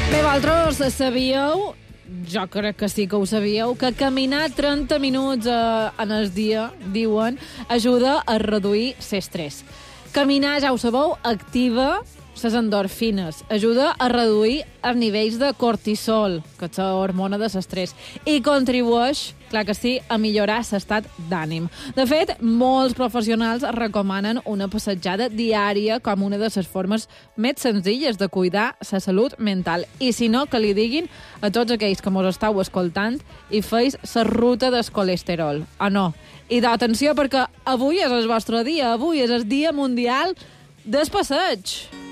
Bé, vosaltres sabíeu, jo crec que sí que ho sabíeu, que caminar 30 minuts en el dia, diuen, ajuda a reduir l'estrès. Caminar, ja ho sabeu, activa les endorfines, ajuda a reduir els nivells de cortisol, que és la hormona de l'estrès, i contribueix, clar que sí, a millorar l'estat d'ànim. De fet, molts professionals recomanen una passejada diària com una de les formes més senzilles de cuidar la salut mental. I si no, que li diguin a tots aquells que mos estàu escoltant i feis la ruta del colesterol. Ah, no. I d'atenció, perquè avui és el vostre dia, avui és el Dia Mundial del Passeig.